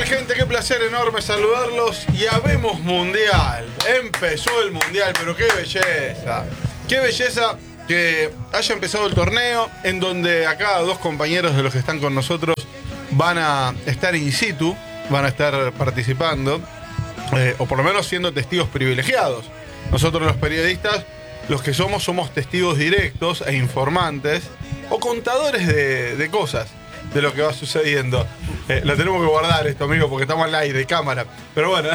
gente? Qué placer enorme saludarlos. Y habemos mundial. Empezó el mundial, pero qué belleza. Qué belleza que haya empezado el torneo, en donde acá dos compañeros de los que están con nosotros van a estar in situ, van a estar participando, o por lo menos siendo testigos privilegiados. Nosotros los periodistas, los que somos testigos directos e informantes, o contadores de cosas, de lo que va sucediendo. Lo tenemos que guardar esto, amigo, porque estamos al aire, cámara. Pero bueno,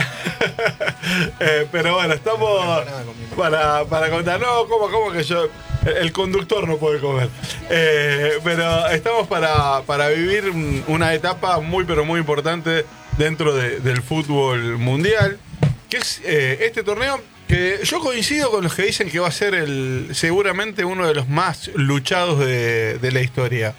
estamos para contar. No, ¿cómo que yo? El conductor no puede comer. Pero estamos para vivir una etapa muy, pero muy importante dentro del fútbol mundial, que es este torneo que yo coincido con los que dicen que va a ser seguramente uno de los más luchados de la historia.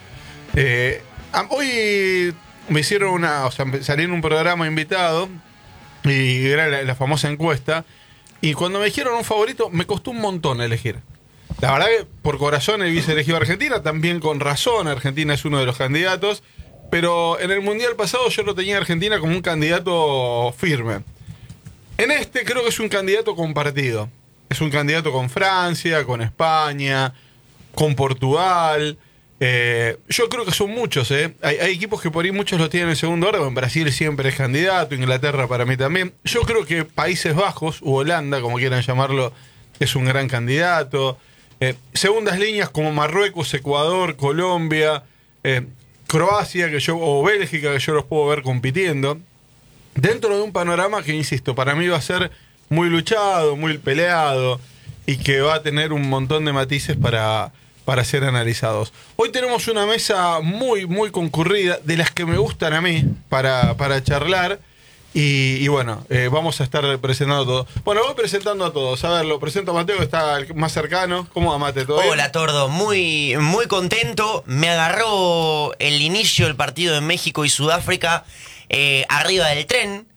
Hoy me hicieron salí en un programa invitado y era la famosa encuesta, y cuando me dijeron un favorito me costó un montón elegir. La verdad que por corazón hubiese elegido a Argentina, también con razón. Argentina es uno de los candidatos, pero en el mundial pasado yo lo tenía a Argentina como un candidato firme. En este creo que es un candidato compartido. Es un candidato con Francia, con España, con Portugal. Yo creo que son muchos, Hay equipos que por ahí muchos lo tienen en segundo orden. Brasil siempre es candidato, Inglaterra para mí también. Yo creo que Países Bajos, u Holanda, como quieran llamarlo, es un gran candidato. Segundas líneas como Marruecos, Ecuador, Colombia, Croacia o Bélgica, que yo los puedo ver compitiendo. Dentro de un panorama que, insisto, para mí va a ser muy luchado, muy peleado, y que va a tener un montón de matices para ser analizados. Hoy tenemos una mesa muy, muy concurrida, de las que me gustan a mí, para charlar. Y bueno, vamos a estar presentando todo. Bueno, voy presentando a todos. A ver, lo presento a Mateo, que está el más cercano. ¿Cómo va, Mate? ¿Todo bien? Hola, Tordo. Muy, muy contento. Me agarró el inicio del partido de México y Sudáfrica arriba del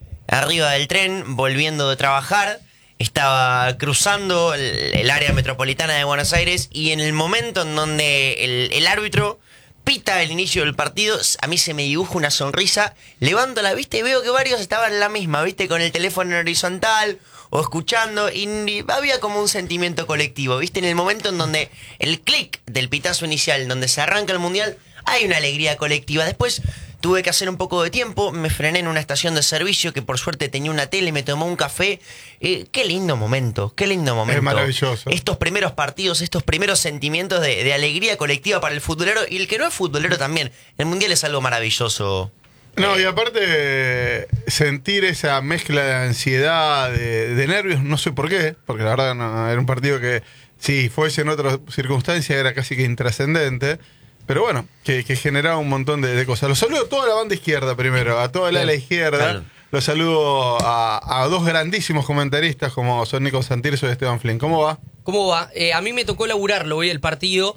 tren, volviendo de trabajar. Estaba cruzando el área metropolitana de Buenos Aires, y en el momento en donde el árbitro pita el inicio del partido, a mí se me dibuja una sonrisa, levanto la vista y veo que varios estaban en la misma, ¿viste? Con el teléfono en horizontal o escuchando, y había como un sentimiento colectivo, ¿viste? En el momento en donde el clic del pitazo inicial, donde se arranca el mundial, hay una alegría colectiva. Después tuve que hacer un poco de tiempo, me frené en una estación de servicio que por suerte tenía una tele, me tomé un café. Qué lindo momento, qué lindo momento. Es maravilloso. Estos primeros partidos, estos primeros sentimientos de alegría colectiva para el futbolero, y el que no es futbolero también. El mundial es algo maravilloso. No, y aparte sentir esa mezcla de ansiedad, de nervios, no sé por qué, porque la verdad no, era un partido que si fuese en otras circunstancias era casi que intrascendente. Pero bueno, que generaba un montón de cosas. Los saludo a toda la banda izquierda primero, a toda la ala izquierda. Claro. Los saludo a dos grandísimos comentaristas como son Nico Santirso y Esteban Flynn. ¿Cómo va? ¿Cómo va? A mí me tocó laburarlo hoy el partido,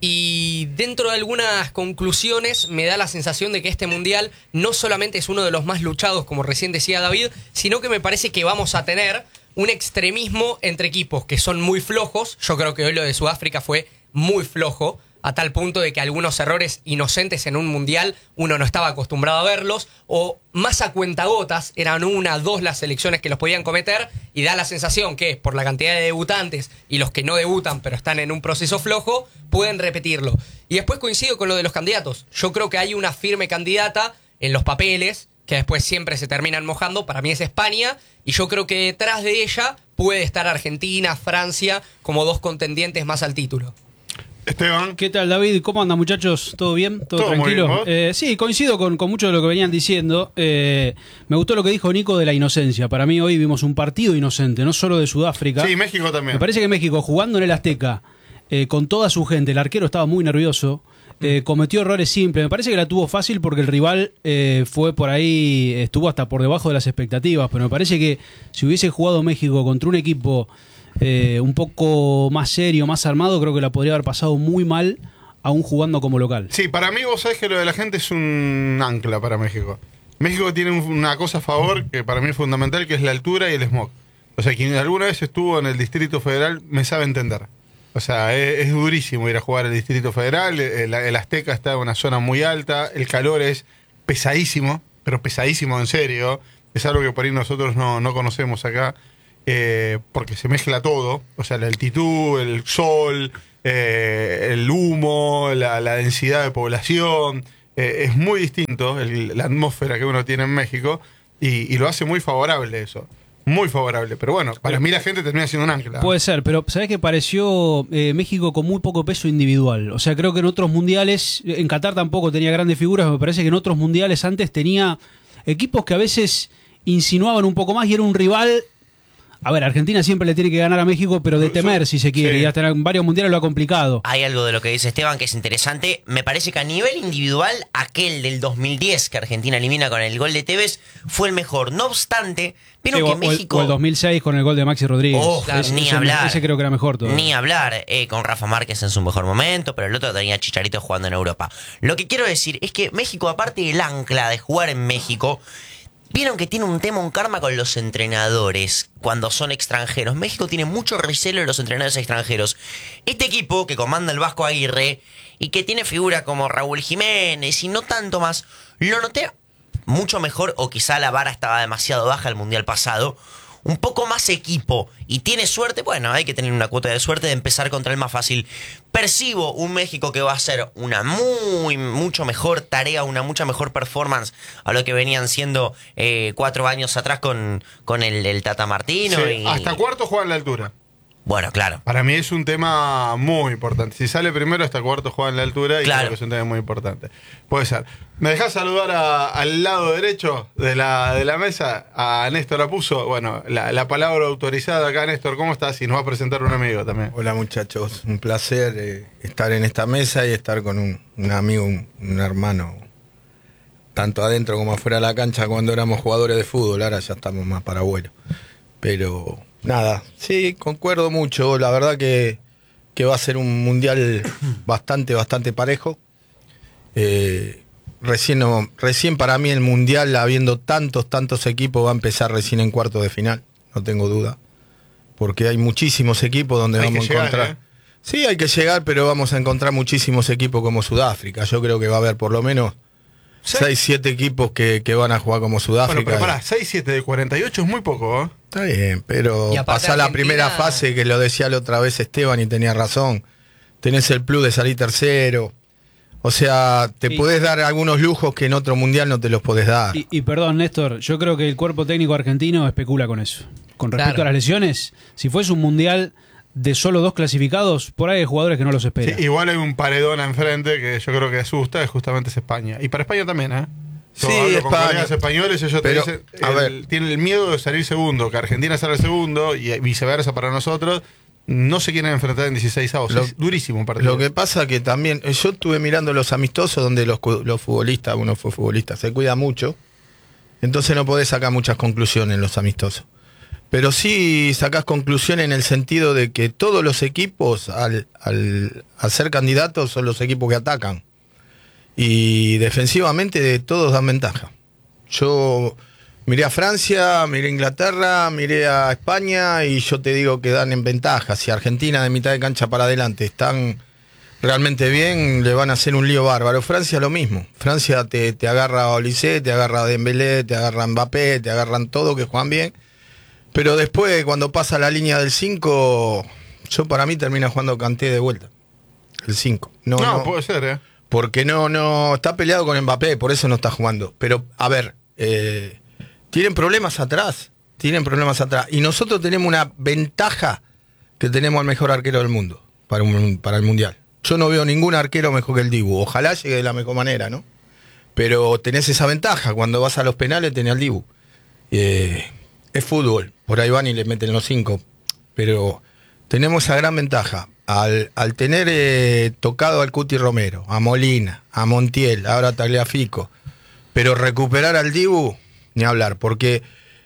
y dentro de algunas conclusiones me da la sensación de que este mundial no solamente es uno de los más luchados, como recién decía David, sino que me parece que vamos a tener un extremismo entre equipos que son muy flojos. Yo creo que hoy lo de Sudáfrica fue muy flojo, a tal punto de que algunos errores inocentes en un mundial uno no estaba acostumbrado a verlos, o más a cuentagotas, eran 1, 2 las selecciones que los podían cometer, y da la sensación que por la cantidad de debutantes y los que no debutan pero están en un proceso flojo, pueden repetirlo. Y después coincido con lo de los candidatos. Yo creo que hay una firme candidata en los papeles, que después siempre se terminan mojando. Para mí es España, y yo creo que detrás de ella puede estar Argentina, Francia, como dos contendientes más al título. Esteban. ¿Qué tal, David? ¿Cómo andan, muchachos? ¿Todo bien? ¿Todo tranquilo? Bien, sí, coincido con mucho de lo que venían diciendo. Me gustó lo que dijo Nico de la inocencia. Para mí hoy vimos un partido inocente, no solo de Sudáfrica. Sí, México también. Me parece que México, jugando en el Azteca, con toda su gente, el arquero estaba muy nervioso, cometió errores simples. Me parece que la tuvo fácil porque el rival fue por ahí, estuvo hasta por debajo de las expectativas, pero me parece que si hubiese jugado México contra un equipo un poco más serio, más armado, creo que la podría haber pasado muy mal aún jugando como local. Sí, para mí vos sabés que lo de la gente es un ancla para México. México tiene una cosa a favor que para mí es fundamental, que es la altura y el smog. O sea, quien alguna vez estuvo en el Distrito Federal me sabe entender. O sea, es durísimo ir a jugar al Distrito Federal, el Azteca está en una zona muy alta, el calor es pesadísimo, pero pesadísimo en serio. Es algo que por ahí nosotros no conocemos acá, porque se mezcla todo, o sea, la altitud, el sol, el humo, la densidad de población, es muy distinto la atmósfera que uno tiene en México, y lo hace muy favorable eso. Muy favorable, pero bueno, para mí la gente termina siendo un ancla. Puede ser, pero ¿sabés qué pareció México con muy poco peso individual? O sea, creo que en otros mundiales, en Qatar tampoco tenía grandes figuras, me parece que en otros mundiales antes tenía equipos que a veces insinuaban un poco más y era un rival. A ver, Argentina siempre le tiene que ganar a México, pero de temer, si se quiere, sí. y hasta en varios mundiales lo ha complicado. Hay algo de lo que dice Esteban que es interesante. Me parece que a nivel individual, aquel del 2010 que Argentina elimina con el gol de Tevez fue el mejor. No obstante, vieron Sí, que o México... el 2006 con el gol de Maxi Rodríguez. Oh, ni hablar. Ese creo que era mejor todavía. Ni hablar, con Rafa Márquez en su mejor momento, pero el otro tenía Chicharito jugando en Europa. Lo que quiero decir es que México, aparte del ancla de jugar en México, vieron que tiene un tema, un karma con los entrenadores cuando son extranjeros. México tiene mucho recelo de los entrenadores extranjeros. Este equipo que comanda el Vasco Aguirre y que tiene figuras como Raúl Jiménez y no tanto más, lo noté mucho mejor, o quizá la vara estaba demasiado baja el mundial pasado, un poco más equipo, y tiene suerte. Bueno, hay que tener una cuota de suerte de empezar contra el más fácil. Percibo un México que va a hacer una mucho mejor tarea, una mucha mejor performance a lo que venían siendo 4 años atrás con el Tata Martino. Sí, hasta cuarto juega en la altura. Bueno, claro. Para mí es un tema muy importante. Si sale primero, hasta cuarto juega en la altura, y Claro. creo que es un tema muy importante. Puede ser. ¿Me dejás saludar al lado derecho de la mesa a Néstor Apuso? Bueno, la palabra autorizada acá, Néstor. ¿Cómo estás? Y nos va a presentar un amigo también. Hola muchachos, un placer estar en esta mesa y estar con un amigo, un hermano, tanto adentro como afuera de la cancha cuando éramos jugadores de fútbol. Ahora ya estamos más para abuelo. Pero nada, sí, concuerdo mucho. La verdad que va a ser un mundial bastante parejo. Recién para mí el mundial, habiendo tantos equipos, va a empezar recién en cuartos de final, no tengo duda. Porque hay muchísimos equipos donde Hay vamos que a llegar, encontrar. Sí, hay que llegar, pero vamos a encontrar muchísimos equipos como Sudáfrica. Yo creo que va a haber por lo menos 6-7 equipos que van a jugar como Bueno, Sudáfrica. pero pará, 6-7 de 48 es muy poco, ¿eh? Está bien, pero Y aparte pasar la Argentina- primera fase, que lo decía la otra vez Esteban y tenía razón. Tenés el plus de salir tercero. O sea, te Sí. podés dar algunos lujos que en otro mundial no te los podés dar. Y perdón, Néstor, yo creo que el cuerpo técnico argentino especula con eso. Con respecto Claro. a las lesiones, si fuese un mundial de solo 2 clasificados, por ahí hay jugadores que no los Sí, esperan. igual hay un paredón enfrente que yo creo que asusta, es justamente es España. Y para España también, ¿eh? Yo Sí, hablo con España. colegas españoles, ellos Pero, te dicen, a ver. tienen el miedo de salir segundo, que Argentina salga segundo, y viceversa para nosotros. No se quieren enfrentar en 16avos. Es durísimo un partido. Lo que pasa que también, yo estuve mirando los amistosos donde los futbolistas, uno fue futbolista, se cuida mucho, entonces no podés sacar muchas conclusiones en los amistosos. Pero sí sacás conclusiones en el sentido de que todos los equipos, al ser candidatos, son los equipos que atacan. Y defensivamente todos dan ventaja. Yo miré a Francia, miré a Inglaterra, miré a España y yo te digo que dan en ventaja. Si Argentina de mitad de cancha para adelante están realmente bien, le van a hacer un lío bárbaro. Francia lo mismo. Francia te agarra a Olise, te agarra a Dembélé, te agarra a Mbappé, te agarran todo que juegan bien. Pero después, cuando pasa la línea del 5, yo para mí termina jugando Kanté de vuelta. El 5. No, puede ser, ¿eh? Porque no está peleado con Mbappé, por eso no está jugando. Pero, a ver, tienen problemas atrás. Y nosotros tenemos una ventaja que tenemos al mejor arquero del mundo para el Mundial. Yo no veo ningún arquero mejor que el Dibu. Ojalá llegue de la mejor manera, ¿no? Pero tenés esa ventaja. Cuando vas a los penales tenés al Dibu. Es fútbol. Por ahí van y le meten los 5. Pero tenemos esa gran ventaja. Al tener tocado al Cuti Romero, a Molina, a Montiel, ahora a Tagliafico, pero recuperar al Dibu, ni hablar, porque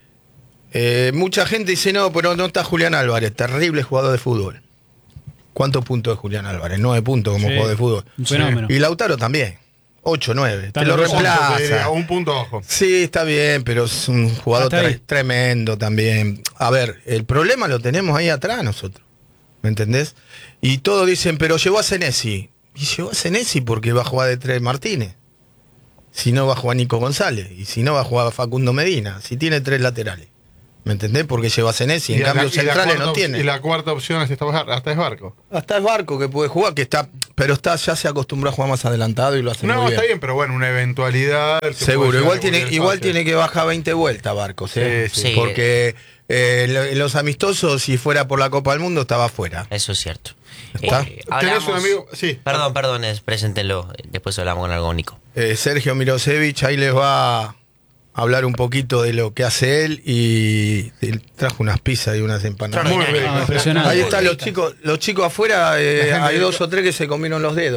mucha gente dice, no, pero no está Julián Álvarez, terrible jugador de fútbol. ¿Cuántos puntos de Julián Álvarez? 9 puntos como Sí, jugador de fútbol. un fenómeno. Y Lautaro también, 8, 9. Está Te lo en los once, Te diría, reemplaza. un punto ojo. Sí, está bien, pero es un jugador Hasta ahí. tremendo también. A ver, el problema lo tenemos ahí atrás nosotros. ¿Me entendés? Y todos dicen, pero llegó a Senesi. Y llegó a Senesi porque va a jugar de 3 Martínez. si no va a jugar Nico González, y si no va a jugar Facundo Medina, si tiene 3 laterales. ¿Me entendés? Porque lleva a Senesi, en cambio centrales no tiene. Y la cuarta opción es hasta es Barco. Hasta es Barco que puede jugar, pero ya se acostumbró a jugar más adelantado y lo hace muy bien. No, está bien, pero bueno, una eventualidad. Seguro, igual tiene que bajar 20 vueltas Barcos, ¿eh? Sí. Porque en los amistosos, si fuera por la Copa del Mundo, estaba afuera. Eso es cierto. ¿Está? ¿Tenés un amigo? Sí. Perdón, preséntenlo. Después hablamos con algo, Nico. Sergio Mirosevich ahí les va a hablar un poquito de lo que hace él y trajo unas pizzas y unas empanadas. Muy bien. Impresionante. Ahí están los chicos afuera, hay 2 o 3 que se comieron los dedos.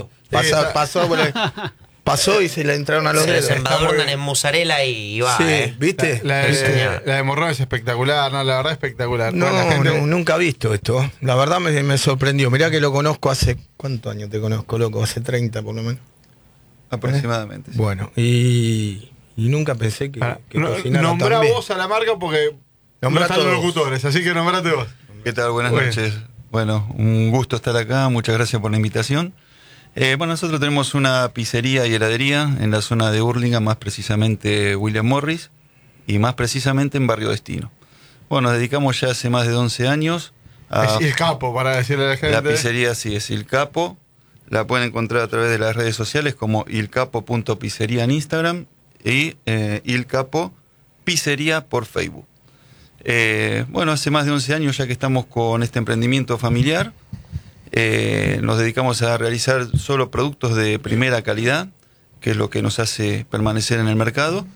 Pasó y se le entraron a los Se dedos. les embadurnan en mozzarella y va. Sí, ¿viste? La de Morrón es espectacular, ¿no? La verdad espectacular. No, La gente- nunca he visto esto. La verdad me sorprendió. Mirá que lo conozco hace... ¿Cuántos años te conozco, loco? Hace 30 por lo menos. Aproximadamente. Sí. Bueno, y nunca pensé que cocinara Nombrá tan bien. vos a la marca porque Nombrá no están los todos. locutores, así que nombrate vos. ¿Qué tal? Buenas Bueno. noches. Bueno, un gusto estar acá. Muchas gracias por la invitación. Bueno, nosotros tenemos una pizzería y heladería en la zona de Hurlingham, más precisamente William Morris, y más precisamente en Barrio Destino. Bueno, nos dedicamos ya hace más de 11 años a... Es el capo, para decirle a la gente. La pizzería sí es Il Capo. La pueden encontrar a través de las redes sociales como ilcapo.pizzería en Instagram y Il Capo Pizzería por Facebook. Bueno, hace más de 11 años ya que estamos con este emprendimiento familiar. Nos dedicamos a realizar solo productos de primera calidad, que es lo que nos hace permanecer en el mercado.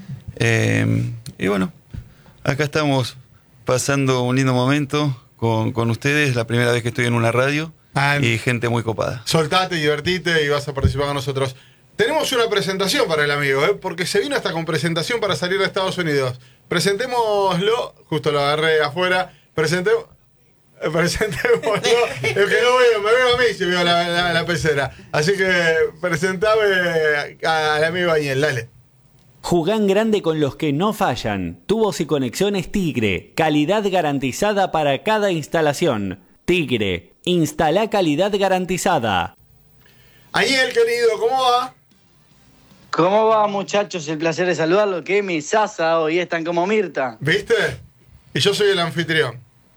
Y bueno, acá estamos pasando un lindo momento con ustedes, la primera vez que estoy en una radio. Y gente muy copada. Soltate, divertite y vas a participar con nosotros. Tenemos una presentación para el amigo, porque se vino hasta con presentación para salir de Estados Unidos. Presentémoslo, justo lo agarré afuera. Presentémoslo. Es que no veo, me veo a mí si veo la pecera. Así que presentame al amigo Daniel, dale. Jugán grande con los que no fallan. Tubos y conexiones Tigre. Calidad garantizada para cada instalación. Tigre. Instala calidad garantizada. Daniel, querido, ¿cómo va? ¿Cómo va, muchachos? El placer de saludarlo. Qué misaza hoy, están como Mirta. ¿Viste? Y yo soy el anfitrión.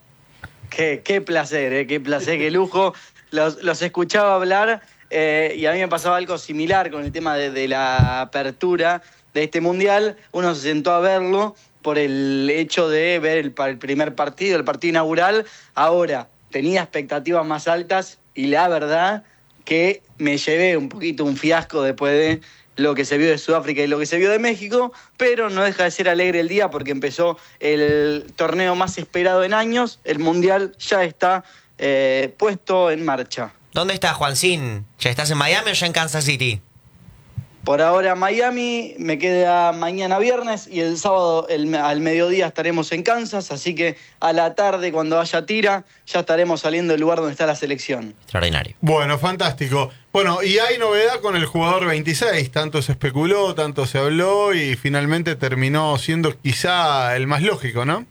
Qué placer, qué lujo. Los escuchaba hablar y a mí me pasaba algo similar con el tema de la apertura de este mundial. Uno se sentó a verlo por el hecho de ver el primer partido, el partido inaugural. Ahora, tenía expectativas más altas y la verdad que me llevé un poquito un fiasco después de lo que se vio de Sudáfrica y lo que se vio de México, pero no deja de ser alegre el día porque empezó el torneo más esperado en años. El mundial ya está puesto en marcha. ¿Dónde estás, Juancín? ¿Ya estás en Miami o ya en Kansas City? Por ahora Miami, me queda mañana viernes y el sábado al mediodía estaremos en Kansas, así que a la tarde cuando haya tira ya estaremos saliendo del lugar donde está la selección. Extraordinario. Bueno, fantástico. Bueno, y hay novedad con el jugador 26, tanto se especuló, tanto se habló y finalmente terminó siendo quizá el más lógico, ¿no?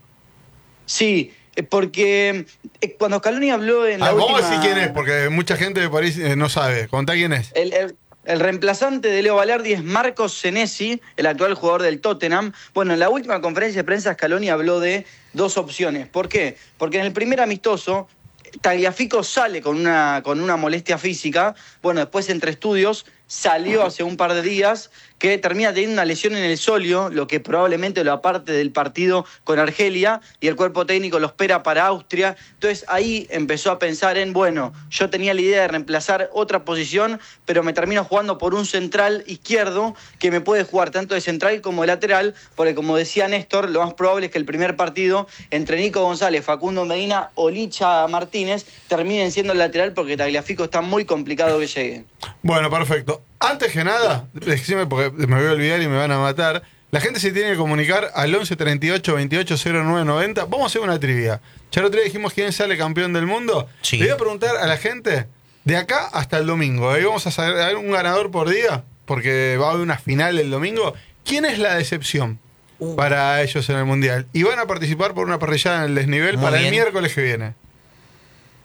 Sí, porque cuando Scaloni habló en la Vamos última... a decir quién es, porque mucha gente de París no sabe. Contá quién es. El reemplazante de Leo Valerdi es Marcos Senesi, el actual jugador del Tottenham. Bueno, en la última conferencia de prensa Scaloni habló de 2 opciones. ¿Por qué? Porque en el primer amistoso Tagliafico sale con una molestia física. Bueno, después entre estudios salió hace un par de días que termina teniendo una lesión en el sóleo, lo que probablemente lo aparte del partido con Argelia, y el cuerpo técnico lo espera para Austria. Entonces ahí empezó a pensar en, bueno, yo tenía la idea de reemplazar otra posición, pero me termino jugando por un central izquierdo que me puede jugar tanto de central como de lateral, porque como decía Néstor, lo más probable es que el primer partido entre Nico González, Facundo Medina o Licha Martínez terminen siendo el lateral, porque Tagliafico está muy complicado que llegue. Bueno, perfecto. Antes que nada, decime porque me voy a olvidar y me van a matar. La gente se tiene que comunicar al 11 38 28 09 90. Vamos a hacer una trivia. Ya el otro día dijimos quién sale campeón del mundo. Sí. Le voy a preguntar a la gente de acá hasta el domingo. Ahí vamos a saber un ganador por día, porque va a haber una final el domingo. ¿Quién es la decepción para ellos en el mundial? Y van a participar por una parrillada en el desnivel Muy para bien. el miércoles que viene.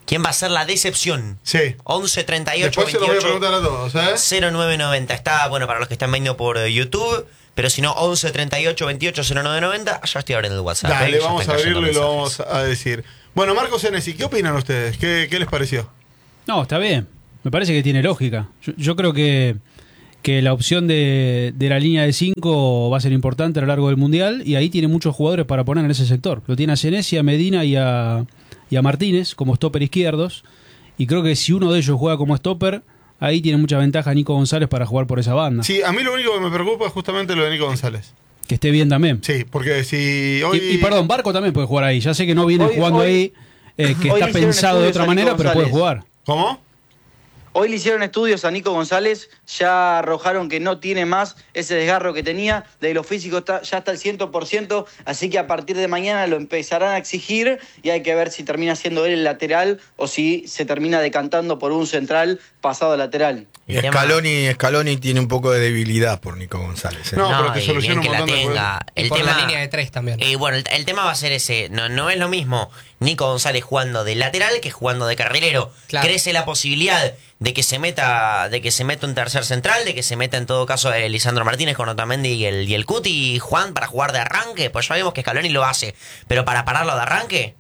¿Quién va a ser la decepción? Sí. 11 38 Después se lo voy a 28 preguntar a todos, ¿eh? 0990. Está, bueno, para los que están viendo por YouTube. Pero si no, 11 38 28 0990. Ya estoy abriendo el WhatsApp. Dale, Ya vamos están a abrirlo y cayendo lo mensajes. vamos a decir. Bueno, Marcos Senesi, ¿qué opinan ustedes? ¿Qué les pareció? No, está bien. Me parece que tiene lógica. Yo creo que la opción de la línea de 5 va a ser importante a lo largo del Mundial y ahí tiene muchos jugadores para poner en ese sector. Lo tiene a Senesi, a Medina y a Martínez como stopper izquierdos. Y creo que si uno de ellos juega como stopper, ahí tiene mucha ventaja Nico González para jugar por esa banda. Sí, a mí lo único que me preocupa es justamente lo de Nico González. Que esté bien también. Sí, porque si hoy... Y perdón, Barco también puede jugar ahí. Ya sé que no viene jugando ahí, que hoy está le hicieron pensado de estudios otra a Nico manera, pero puede González. jugar. ¿Cómo? Hoy le hicieron estudios a Nico González, ya arrojaron que no tiene más ese desgarro que tenía, de lo físico ya está al 100%, así que a partir de mañana lo empezarán a exigir y hay que ver si termina siendo él el lateral o si se termina decantando por un central pasado lateral. Y El tema- Scaloni tiene un poco de debilidad por Nico González. No, pero te y soluciona bien un que la montón de tenga. Y El por tema, la línea de 3 también. bueno, el tema va a ser ese. No es lo mismo Nico González jugando de lateral que jugando de carrilero. Claro. Crece la posibilidad de que se meta un tercer central, de que se meta en todo caso Lisandro Martínez con Otamendi y el Cuti Juan para jugar de arranque. Pues ya vemos que Scaloni lo hace. Pero para pararlo de arranque,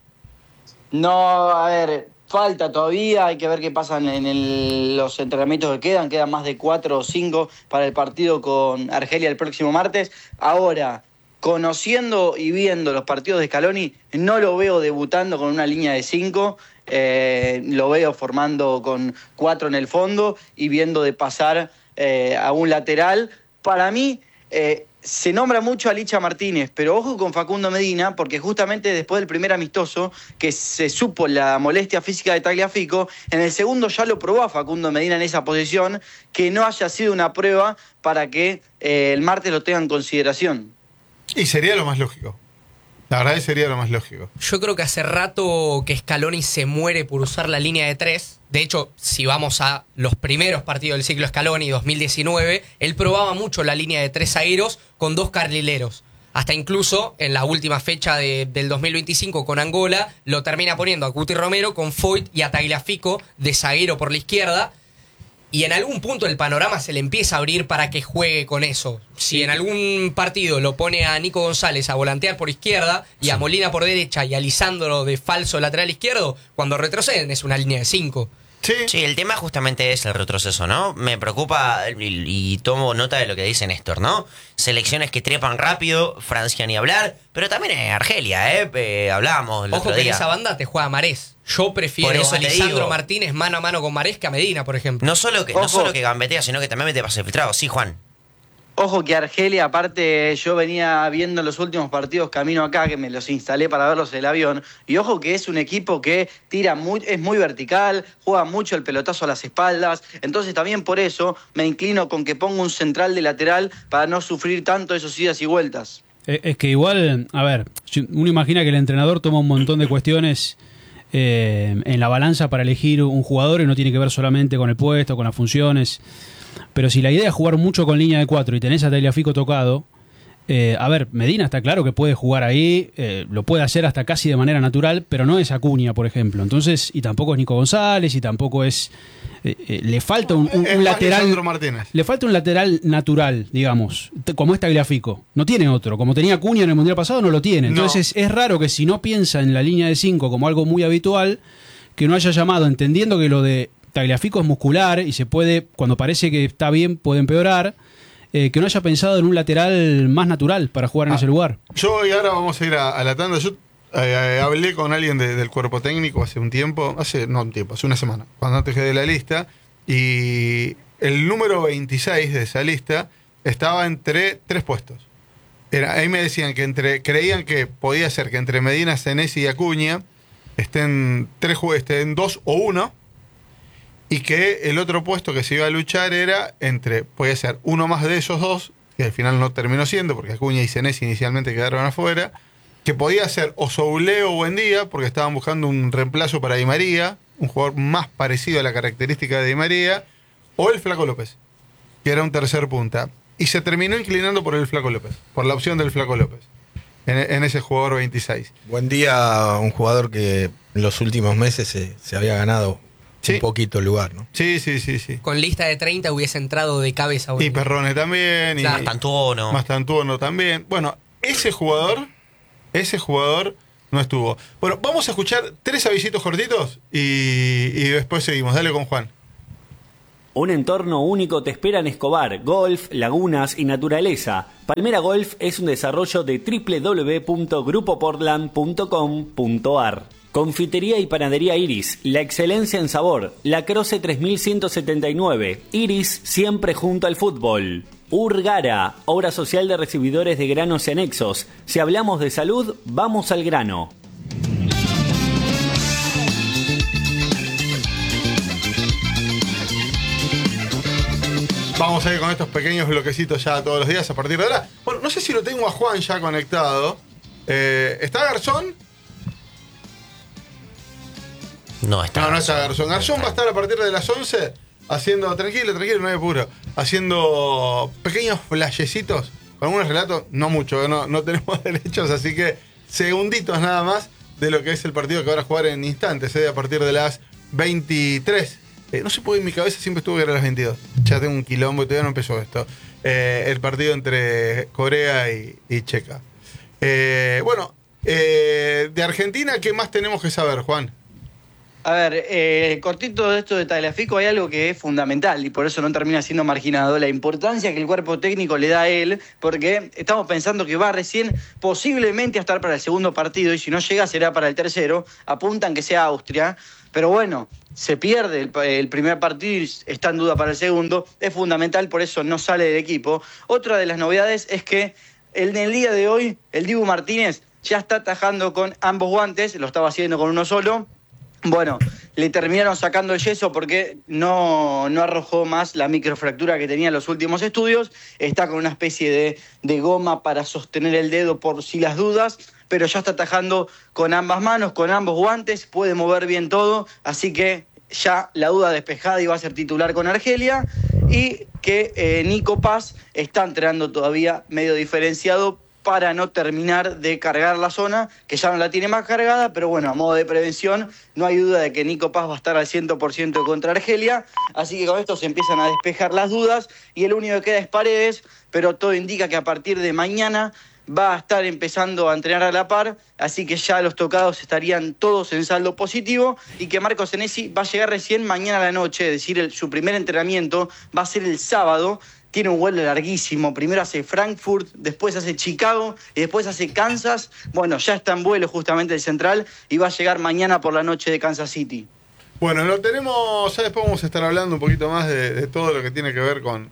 No, a ver, falta todavía, hay que ver qué pasa en los entrenamientos que quedan más de 4 o 5 para el partido con Argelia el próximo martes. Ahora, conociendo y viendo los partidos de Scaloni, no lo veo debutando con una línea de 5, lo veo formando con 4 en el fondo y viendo de pasar a un lateral. Para mí, se nombra mucho a Licha Martínez, pero ojo con Facundo Medina, porque justamente después del primer amistoso, que se supo la molestia física de Tagliafico, en el segundo ya lo probó a Facundo Medina en esa posición, que no haya sido una prueba para que el martes lo tenga en consideración. Y sería lo más lógico. La verdad es que sería lo más lógico. Yo creo que hace rato que Scaloni se muere por usar la línea de 3. De hecho, si vamos a los primeros partidos del ciclo Scaloni 2019, él probaba mucho la línea de 3 zagueros con 2 carrileros. Hasta incluso en la última fecha del 2025 con Angola, lo termina poniendo a Cuti Romero con Foyt y a Tagliafico de zaguero por la izquierda. Y en algún punto el panorama se le empieza a abrir para que juegue con eso. Si en algún partido lo pone a Nico González a volantear por izquierda y a Molina por derecha y a Lisandro de falso lateral izquierdo, cuando retroceden es una línea de 5. sí, el tema justamente es el retroceso, ¿no? Me preocupa y tomo nota de lo que dice Néstor, ¿no? Selecciones que trepan rápido, Francia ni hablar, pero también Argelia, hablábamos el Ojo otro que en día. esa banda te juega Marés. Yo Por prefiero eso a te Lisandro digo. Martínez mano a mano con Marés que a Medina, por ejemplo. No solo que gambetea, sino que también mete pase filtrado. Sí, Juan. Ojo que Argelia, aparte, yo venía viendo los últimos partidos camino acá, que me los instalé para verlos en el avión, y ojo que es un equipo que es muy vertical, juega mucho el pelotazo a las espaldas, entonces también por eso me inclino con que ponga un central de lateral para no sufrir tanto esos idas y vueltas. Es que igual, a ver, si uno imagina que el entrenador toma un montón de cuestiones en la balanza para elegir un jugador y no tiene que ver solamente con el puesto, con las funciones. Pero si la idea es jugar mucho con línea de 4 y tenés a Tagliafico tocado, a ver, Medina está claro que puede jugar ahí, lo puede hacer hasta casi de manera natural, pero no es Acuña, por ejemplo. Entonces, y tampoco es Nico González, y tampoco es... le falta un lateral... Lisandro Martínez. Le falta un lateral natural, digamos, como es Tagliafico. No tiene otro. Como tenía Acuña en el Mundial pasado, no lo tiene. Entonces es raro que si no piensa en la línea de 5 como algo muy habitual, que no haya llamado, entendiendo que lo de Tagliafico es muscular y se puede, cuando parece que está bien, puede empeorar, que no haya pensado en un lateral más natural para jugar en ese lugar. Yo y ahora vamos a ir a la tanda. Yo hablé con alguien del cuerpo técnico hace un tiempo, hace una semana, cuando antes quedé de la lista, y el número 26 de esa lista estaba entre 3 puestos. Ahí me decían que creían que podía ser que entre Medina, Senesi y Acuña estén 2 o 1, y que el otro puesto que se iba a luchar podía ser uno más de esos dos, que al final no terminó siendo, porque Acuña y Senesi inicialmente quedaron afuera, que podía ser o Soulé o Buendía, porque estaban buscando un reemplazo para Di María, un jugador más parecido a la característica de Di María, o el Flaco López, que era un tercer punta. Y se terminó inclinando por el Flaco López, por la opción del Flaco López, en ese jugador 26. Buen día, un jugador que en los últimos meses se había ganado Sí. un poquito el lugar, ¿no? Sí. Con lista de 30 hubiese entrado de cabeza. Y Perrone también. Claro. Y Mastantuono. Mastantuono también. Bueno, ese jugador no estuvo. Bueno, vamos a escuchar 3 avisitos cortitos y después seguimos. Dale con Juan. Un entorno único te espera en Escobar, golf, lagunas y naturaleza. Palmera Golf es un desarrollo de www.grupoportland.com.ar. Confitería y panadería Iris, la excelencia en sabor, La Croce 3179, Iris siempre junto al fútbol. Urgara, obra social de recibidores de granos y anexos. Si hablamos de salud, vamos al grano. Vamos a ir con estos pequeños bloquecitos ya todos los días a partir de ahora. Bueno, no sé si lo tengo a Juan ya conectado. ¿Está Garzón? No está. No está Garzón. Garzón va a estar a partir de las 11 haciendo, tranquilo, no hay apuro, haciendo pequeños flashecitos con algunos relatos, no mucho, no tenemos derechos, así que segunditos nada más de lo que es el partido que van a jugar en instantes, a partir de las 23. No sé por qué en mi cabeza siempre estuvo que era a las 22. Ya tengo un quilombo y todavía no empezó esto. El partido entre Corea y Checa. Bueno, de Argentina, ¿qué más tenemos que saber, Juan? A ver, cortito de esto de Tagliafico, hay algo que es fundamental y por eso no termina siendo marginado, la importancia que el cuerpo técnico le da a él, porque estamos pensando que va recién posiblemente a estar para el segundo partido y si no llega será para el tercero, apuntan que sea Austria, pero bueno, se pierde el primer partido y está en duda para el segundo, es fundamental, por eso no sale del equipo. Otra de las novedades es que en el día de hoy el Dibu Martínez ya está atajando con ambos guantes, lo estaba haciendo con uno solo. Bueno, le terminaron sacando el yeso porque no arrojó más la microfractura que tenía en los últimos estudios. Está con una especie de goma para sostener el dedo por si las dudas, pero ya está atajando con ambas manos, con ambos guantes, puede mover bien todo, así que ya la duda despejada y va a ser titular con Argelia. Y que Nico Paz está entrenando todavía medio diferenciado para no terminar de cargar la zona, que ya no la tiene más cargada, pero bueno, a modo de prevención, no hay duda de que Nico Paz va a estar al 100% contra Argelia, así que con esto se empiezan a despejar las dudas, y el único que queda es Paredes, pero todo indica que a partir de mañana va a estar empezando a entrenar a la par, así que ya los tocados estarían todos en saldo positivo, y que Marcos Senesi va a llegar recién mañana a la noche, es decir, su primer entrenamiento va a ser el sábado. Tiene un vuelo larguísimo, primero hace Frankfurt, después hace Chicago y después hace Kansas. Bueno, ya está en vuelo justamente el central y va a llegar mañana por la noche de Kansas City. Bueno, lo tenemos, ya después vamos a estar hablando un poquito más de todo lo que tiene que ver con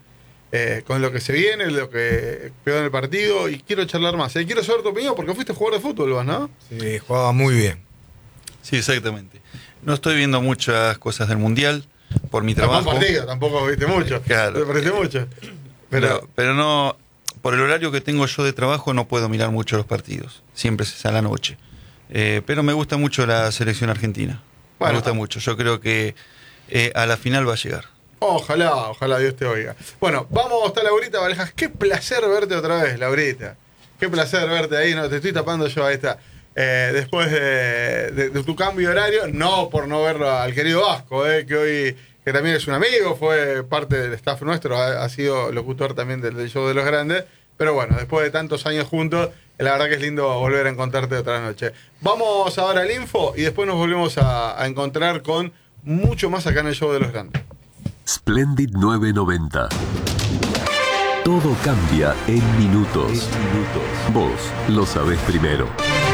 lo que se viene, lo que quedó en el partido, y quiero charlar más. Quiero saber tu opinión porque fuiste jugador de fútbol, vos, ¿no? Sí, jugaba muy bien. Sí, exactamente. No estoy viendo muchas cosas del Mundial por mi trabajo. Tampoco viste mucho. Claro. Te perdiste mucho. Pero no, por el horario que tengo yo de trabajo no puedo mirar mucho los partidos. Siempre es a la noche. Pero me gusta mucho la selección argentina. Bueno, me gusta mucho. Yo creo que a la final va a llegar. Ojalá Dios te oiga. Bueno, vamos hasta Laurita Valejas. Qué placer verte otra vez, Laurita. Qué placer verte ahí. No, te estoy tapando yo, ahí está. Después de tu cambio de horario, no por no verlo al querido Vasco, que hoy, que también es un amigo, fue parte del staff nuestro, ha sido locutor también del show de los grandes, pero bueno, después de tantos años juntos, la verdad que es lindo volver a encontrarte otra noche. Vamos ahora al info y después nos volvemos a encontrar con mucho más acá en el show de los grandes. Splendid 990. Todo cambia en minutos. Vos lo sabés primero.